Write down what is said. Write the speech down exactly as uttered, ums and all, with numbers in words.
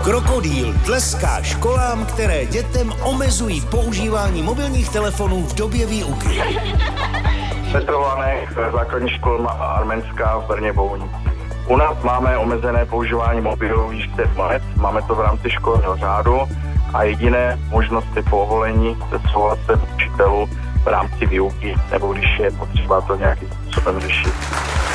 Krokodýl tleská školám, které dětem omezují používání mobilních telefonů v době výuky. Petr Lanek, základní škola Arménská v Brně Bohuníc. U nás máme omezené používání mobilů již pět let, máme to v rámci školního řádu a jediné možnost je povolení se souhlasem učitelů v rámci výuky, nebo když je potřeba to nějakým způsobem řešit.